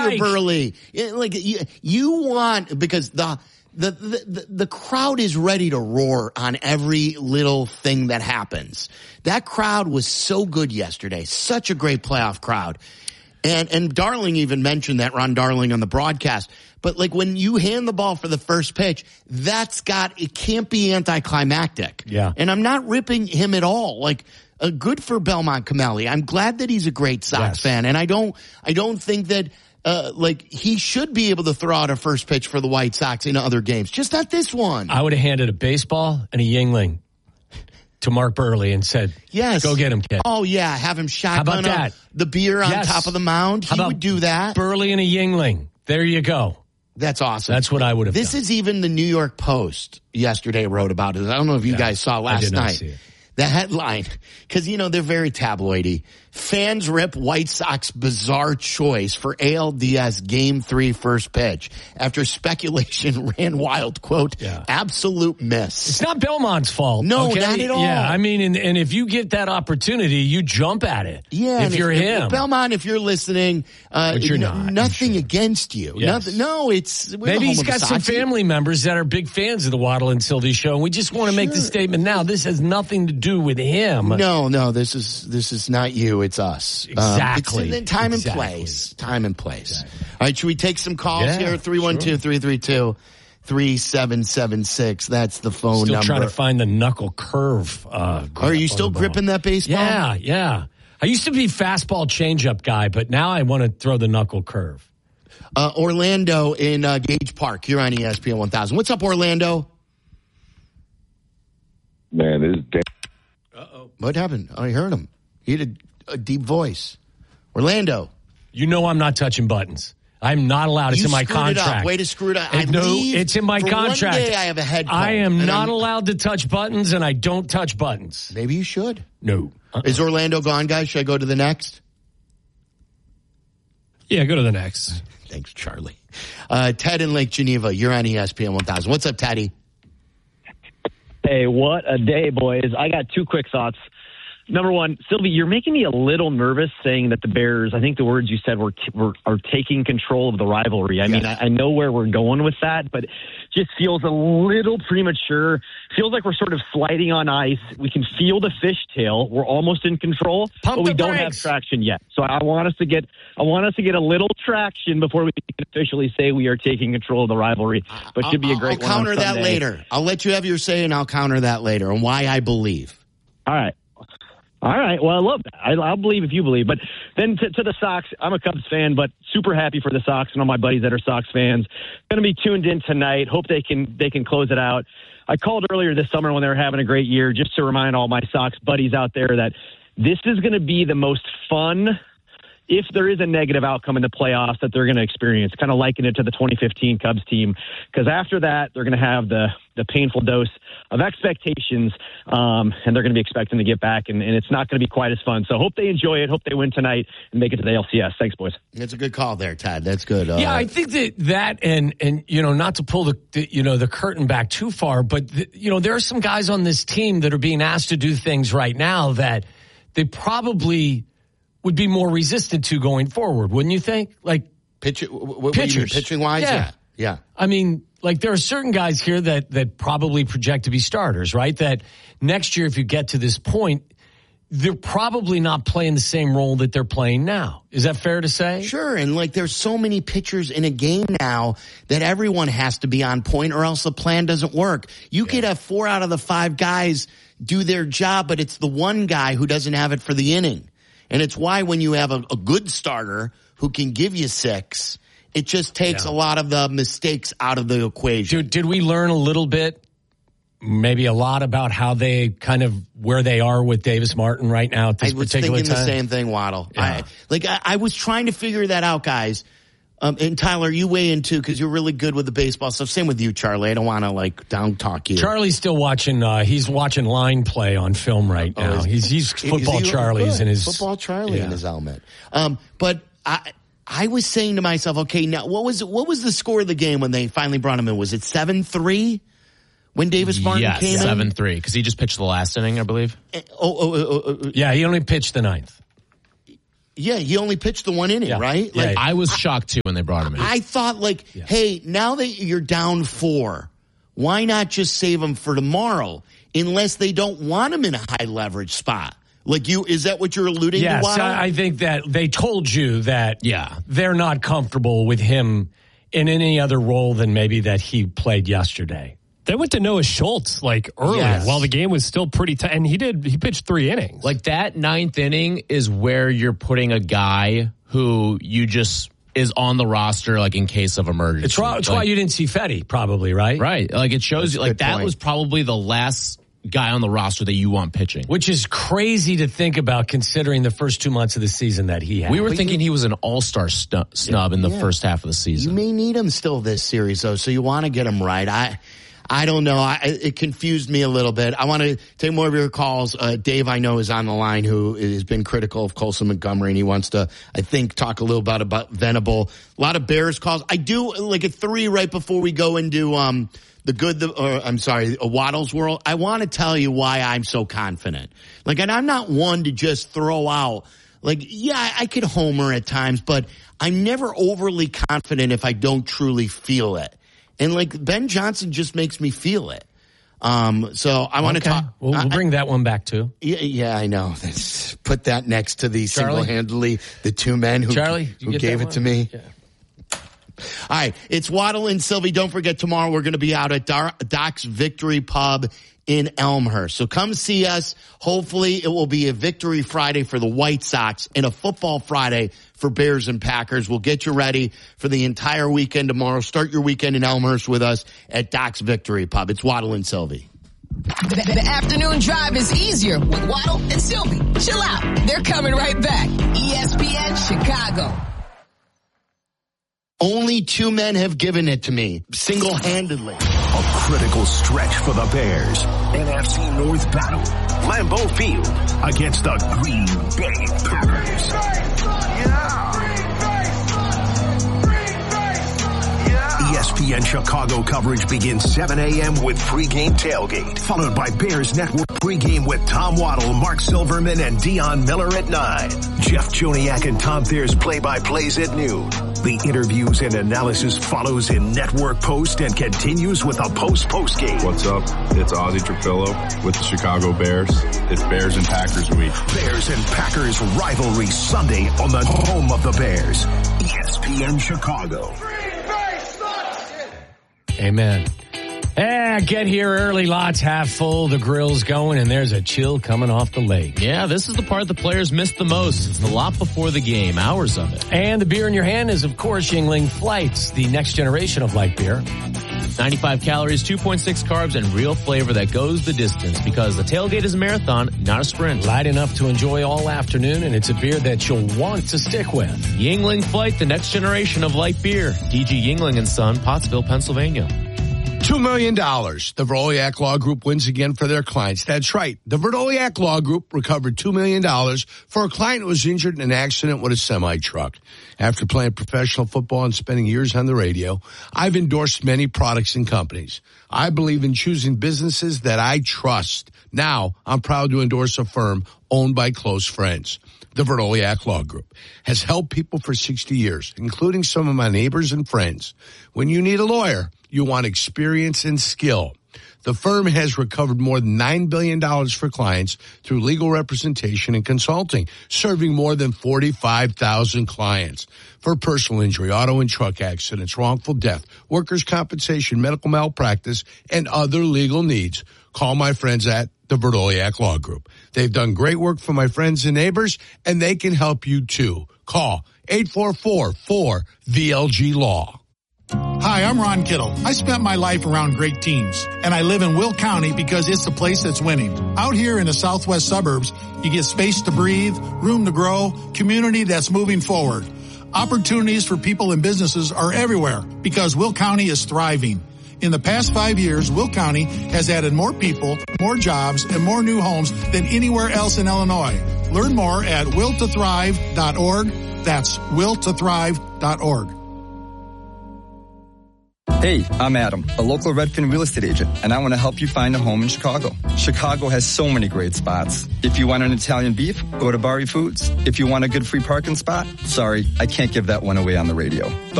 you're Burley. Like you want, because the crowd is ready to roar on every little thing that happens. That crowd was so good yesterday. Such a great playoff crowd. And Darling even mentioned that, Ron Darling, on the broadcast. But like when you hand the ball for the first pitch, it can't be anticlimactic. Yeah. And I'm not ripping him at all. Like, good for Belmont Cameli. I'm glad that he's a great Sox fan. And I don't think that, he should be able to throw out a first pitch for the White Sox in other games. Just not this one. I would have handed a baseball and a Yingling to Mark Burley and said, yes, go get him, kid. Oh, yeah. Have him shotgun the beer on top of the mound. He would do that. Burley and a Yingling. There you go. That's awesome. That's what I would have done. This is even the New York Post yesterday wrote about it. I don't know if you guys saw last night. See it. The headline, because, they're very tabloidy. Fans rip White Sox bizarre choice for ALDS Game 3 first pitch after speculation ran wild. Quote, absolute miss. It's not Belmont's fault. No, okay? not at all. Yeah, I mean, and if you get that opportunity, you jump at it. Yeah. If you're him. Belmont, if you're listening, but you're not. Nothing against you. Yes. Nothing, no, it's... Maybe he's got some family members that are big fans of the Waddle and Sylvie show, and we just want to make the statement now. This has nothing to do with him. No, this is not you. It's us. Exactly. It's time and place. Time and place. Exactly. All right, should we take some calls here? 312-332-3776. That's the phone number. Still trying to find the knuckle curve. Are you still gripping that baseball? Yeah. I used to be fastball changeup guy, but now I want to throw the knuckle curve. Orlando in Gage Park. You're on ESPN 1000. What's up, Orlando? Man, this is What happened? I heard him. He had a deep voice. Orlando. You know I'm not touching buttons. I'm not allowed. It's in my contract. Way to screw it up. It's in my contract. One day I have a head cold. I am not allowed to touch buttons, and I don't touch buttons. Maybe you should. No. Is Orlando gone, guys? Should I go to the next? Yeah, go to the next. Thanks, Charlie. Ted in Lake Geneva. You're on ESPN 1000. What's up, Teddy? Hey, what a day, boys. I got two quick thoughts. Number one, Sylvie, you're making me a little nervous saying that the Bears, I think the words you said are taking control of the rivalry. I mean, I know where we're going with that, but it just feels a little premature. Feels like we're sort of sliding on ice. We can feel the fishtail. We're almost in control, but we don't have traction yet. So I want us to get a little traction before we can officially say we are taking control of the rivalry. But it should be a great one. I'll counter that later. I'll let you have your say, and I'll counter that later on why I believe. All right. Well, I love that. I'll believe if you believe. But then to the Sox, I'm a Cubs fan, but super happy for the Sox and all my buddies that are Sox fans. Going to be tuned in tonight. Hope they can close it out. I called earlier this summer when they were having a great year just to remind all my Sox buddies out there that this is going to be the most fun, if there is a negative outcome in the playoffs, that they're going to experience. Kind of liken it to the 2015 Cubs team, because after that, they're going to have the painful dose of expectations, and they're going to be expecting to get back, and it's not going to be quite as fun. So hope they enjoy it. Hope they win tonight and make it to the LCS. Thanks, boys. That's a good call there, Todd. That's good. Yeah, I think that and not to pull the curtain back too far, but there are some guys on this team that are being asked to do things right now that they probably would be more resistant to going forward, wouldn't you think? Like pitchers, pitching wise, yeah. I mean, like there are certain guys here that probably project to be starters, right? That next year, if you get to this point, they're probably not playing the same role that they're playing now. Is that fair to say? Sure, and there's so many pitchers in a game now that everyone has to be on point, or else the plan doesn't work. You could have 4 out of the 5 guys do their job, but it's the one guy who doesn't have it for the inning. And it's why when you have a good starter who can give you 6, it just takes a lot of the mistakes out of the equation. Did we learn a little bit, maybe a lot, about how they kind of where they are with Davis Martin right now at this particular time? I was thinking the same thing, Waddle. Yeah. I was trying to figure that out, guys. And Tyler, you weigh in too because you're really good with the baseball stuff. Same with you, Charlie. I don't want to down talk you. Charlie's still watching. He's watching line play on film right now. He's football Charlie's in his football Charlie in his helmet. But I was saying to myself, okay, now what was the score of the game when they finally brought him in? Was it 7-3 when Davis Martin came in? 7-3 because he just pitched the last inning, I believe. Yeah, he only pitched the 9th. Yeah, he only pitched the one inning, right? Like, I was shocked, too, when they brought him in. I thought, hey, now that you're down 4, why not just save him for tomorrow? Unless they don't want him in a high leverage spot. Is that what you're alluding to? Yes, I think that they told you that they're not comfortable with him in any other role than maybe that he played yesterday. They went to Noah Schultz early while the game was still pretty tight, and he pitched 3 innings. That 9th inning is where you're putting a guy who you just is on the roster in case of emergency. It's why you didn't see Fetty, probably, right? Right. It shows you that was probably the last guy on the roster that you want pitching. Which is crazy to think about considering the first 2 months of the season that he had. We were thinking he was an all-star snub in the first half of the season. You may need him still this series, though, so you want to get him right. I don't know. It confused me a little bit. I want to take more of your calls. Dave, I know, is on the line, who has been critical of Colson Montgomery, and he wants to, I think, talk a little about Venable. A lot of Bears calls. I do, at 3 right before we go into Waddle's world. I want to tell you why I'm so confident. And I'm not one to just throw out, I could homer at times, but I'm never overly confident if I don't truly feel it. And Ben Johnson just makes me feel it. So I want to talk. We'll bring that one back too. Yeah, I know. Put that next to the single-handedly, the 2 men who gave it to me. Yeah. All right, it's Waddle and Sylvie. Don't forget, tomorrow we're going to be out at Doc's Victory Pub in Elmhurst. So come see us. Hopefully it will be a Victory Friday for the White Sox and a Football Friday for Bears and Packers. We'll get you ready for the entire weekend tomorrow. Start your weekend in Elmhurst with us at Doc's Victory Pub. It's Waddle and Sylvie. The afternoon drive is easier with Waddle and Sylvie. Chill out. They're coming right back. ESPN Chicago. Only 2 men have given it to me, single-handedly. A critical stretch for the Bears. NFC North battle. Lambeau Field against the Green Bay Packers. ESPN Chicago coverage begins 7 a.m. with pregame tailgate, followed by Bears Network pregame with Tom Waddle, Mark Silverman, and Dion Miller at 9. Jeff Joniak and Tom Thayer's play-by-plays at noon. The interviews and analysis follows in network post and continues with a post-game. What's up? It's Ozzie Trapillo with the Chicago Bears. It's Bears and Packers week. Bears and Packers rivalry Sunday on the home of the Bears. ESPN Chicago. Amen. Get here early, lots half full, the grill's going, and there's a chill coming off the lake. Yeah, this is the part the players miss the most. It's a lot before the game, hours of it. And the beer in your hand is, of course, Yuengling Flights, the next generation of light beer. 95 calories, 2.6 carbs, and real flavor that goes the distance, because the tailgate is a marathon, not a sprint. Light enough to enjoy all afternoon, and it's a beer that you'll want to stick with. Yuengling Flight, the next generation of light beer. DG Yuengling & Son, Pottsville, Pennsylvania. $2 million. The Verdoliak Law Group wins again for their clients. That's right. The Verdoliak Law Group recovered $2 million for a client who was injured in an accident with a semi-truck. After playing professional football and spending years on the radio, I've endorsed many products and companies. I believe in choosing businesses that I trust. Now, I'm proud to endorse a firm owned by close friends. The Verdoliak Law Group has helped people for 60 years, including some of my neighbors and friends. When you need a lawyer, you want experience and skill. The firm has recovered more than $9 billion for clients through legal representation and consulting, serving more than 45,000 clients. For personal injury, auto and truck accidents, wrongful death, workers' compensation, medical malpractice, and other legal needs, call my friends at the Verdoliak Law Group. They've done great work for my friends and neighbors, and they can help you too. Call 844-4VLG-LAW. Hi, I'm Ron Kittle. I spent my life around great teams, and I live in Will County because it's the place that's winning. Out here in the southwest suburbs, you get space to breathe, room to grow, community that's moving forward. Opportunities for people and businesses are everywhere because Will County is thriving. In the past 5 years, Will County has added more people, more jobs, and more new homes than anywhere else in Illinois. Learn more at willtothrive.org. That's willtothrive.org. Hey, I'm Adam, a local Redfin real estate agent, and I want to help you find a home in Chicago. Chicago has so many great spots. If you want an Italian beef, go to Bari Foods. If you want a good free parking spot, sorry, I can't give that one away on the radio. But